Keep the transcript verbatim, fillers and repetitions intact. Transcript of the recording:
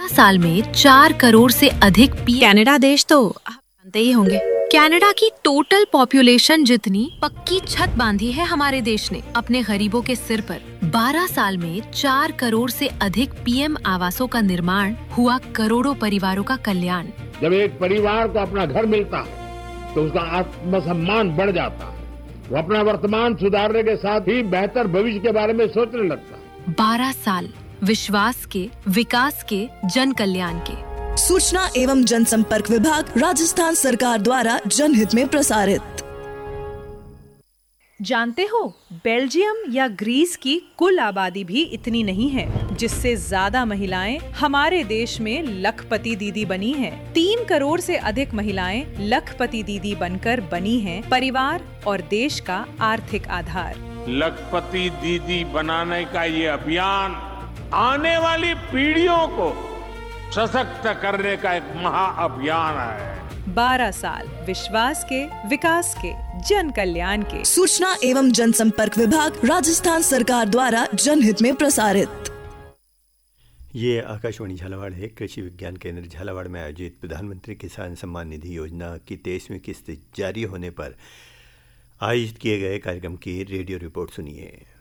साल में चार करोड़ से अधिक पी कनाडा देश तो जानते ही होंगे। कनाडा की टोटल पॉपुलेशन जितनी पक्की छत बांधी है हमारे देश ने अपने गरीबों के सिर पर। बारह साल में चार करोड़ से अधिक पीएम आवासों का निर्माण हुआ, करोड़ों परिवारों का कल्याण। जब एक परिवार को अपना घर मिलता है तो उसका आत्मसम्मान बढ़ जाता है, वो अपना वर्तमान सुधारने के साथ ही बेहतर भविष्य के बारे में सोचने लगता है। बारह साल विश्वास के, विकास के, जन कल्याण के। सूचना एवं जनसंपर्क विभाग, राजस्थान सरकार द्वारा जनहित में प्रसारित। जानते हो, बेल्जियम या ग्रीस की कुल आबादी भी इतनी नहीं है, जिससे ज्यादा महिलाएं हमारे देश में लखपति दीदी बनी हैं। तीन करोड़ से अधिक महिलाएं लखपति दीदी बनकर बनी हैं परिवार और देश का आर्थिक आधार। लखपति दीदी बनाने का ये अभियान आने वाली पीढ़ियों को सशक्त करने का एक महाअभियान है। बारह साल विश्वास के, विकास के, जन कल्याण के। सूचना एवं जनसंपर्क विभाग, राजस्थान सरकार द्वारा जनहित में प्रसारित। ये आकाशवाणी झालावाड़ है। कृषि विज्ञान केंद्र झालावाड़ में आयोजित प्रधानमंत्री किसान सम्मान निधि योजना की तेईसवीं किस्त जारी होने पर आयोजित किए गए कार्यक्रम की रेडियो रिपोर्ट सुनिए।